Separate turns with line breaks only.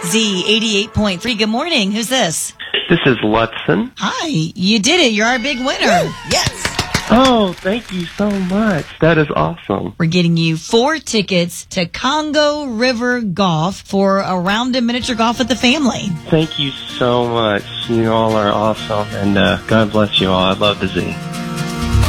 Z88.3. Good morning. Who's this?
This is Lutzen.
Hi. You did it. You're our big winner. Yes.
Oh, thank you so much. That is awesome.
We're getting you 4 tickets to Congo River Golf for a round of miniature golf with the family.
Thank you so much. You all are awesome, and God bless you all. I love the Z.